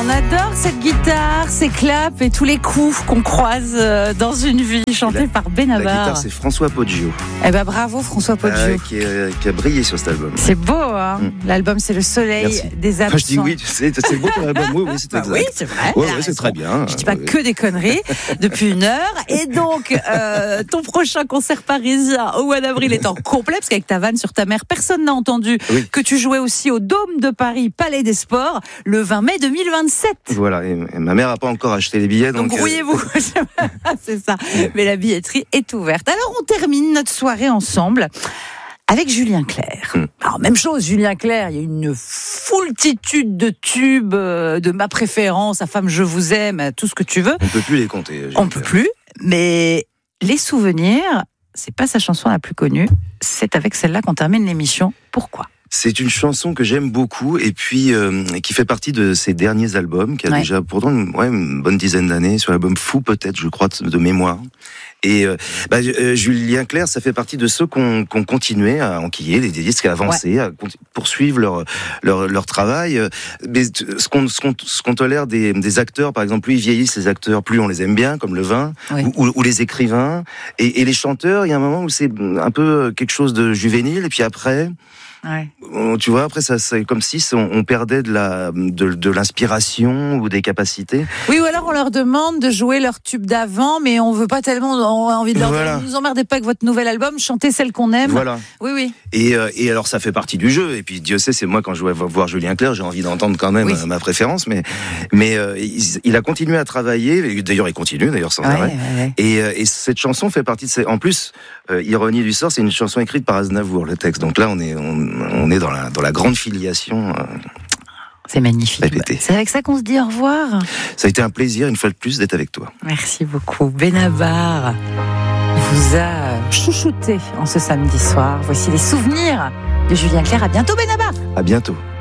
On adore cette guitare, ces claps et tous les coups qu'on croise dans une vie, chantés par Benabar. La guitare, c'est François Poggio. Eh ben bravo François Poggio. Qui a brillé sur cet album. C'est beau, hein. L'album, c'est le soleil des absents. Enfin, je dis oui, c'est beau ton album. Oui, c'est exact. Oui, c'est vrai. Oui, c'est très bien. Je dis pas que des conneries depuis une heure. Et donc, ton prochain concert parisien au mois d'avril est en complet, parce qu'avec ta vanne sur ta mère, personne n'a entendu que tu jouais aussi au Dôme de Paris, Palais des Sports, le 20 mai 2027. Voilà, et ma mère n'a pas encore acheté les billets. Donc grouillez-vous, c'est ça. Mais la billetterie est ouverte. Alors, on termine notre soirée ensemble avec Julien Clerc. Alors, même chose, Julien Clerc, il y a une foultitude de tubes, de ma préférence, à Femme je vous aime, tout ce que tu veux. On ne peut plus les compter. On ne peut plus, mais les souvenirs, c'est pas sa chanson la plus connue, c'est avec celle-là qu'on termine l'émission. Pourquoi ? C'est une chanson que j'aime beaucoup et puis qui fait partie de ses derniers albums, qui a déjà pourtant une bonne dizaine d'années, sur l'album Fou peut-être, je crois, de mémoire. Et Julien Clerc, ça fait partie de ceux qui ont continué à enquiller les disques, à avancer, à poursuivre leur travail. Mais ce qu'on tolère des acteurs, par exemple, plus ils vieillissent les acteurs, plus on les aime bien, comme Levin, ou les écrivains. Et les chanteurs, il y a un moment où c'est un peu quelque chose de juvénile, et puis après... Tu vois, après, c'est comme si on perdait de l'inspiration ou des capacités. Oui, ou alors on leur demande de jouer leur tube d'avant, mais on veut pas tellement, on a envie de leur dire, ne nous emmerdez pas avec votre nouvel album, chantez celle qu'on aime. Voilà. Oui. Et alors, ça fait partie du jeu. Et puis, Dieu sait, c'est moi, quand je vais voir Julien Clerc, j'ai envie d'entendre quand même ma préférence. Mais il a continué à travailler. D'ailleurs, il continue, sans arrêt. Et cette chanson fait partie de ses... En plus, ironie du sort, c'est une chanson écrite par Aznavour, le texte. Donc là, on est dans la grande filiation. C'est magnifique. Répété. C'est avec ça qu'on se dit au revoir. Ça a été un plaisir, une fois de plus, d'être avec toi. Merci beaucoup. Benabar vous a chouchouté en ce samedi soir. Voici les souvenirs de Julien Clerc. À bientôt, Benabar. À bientôt.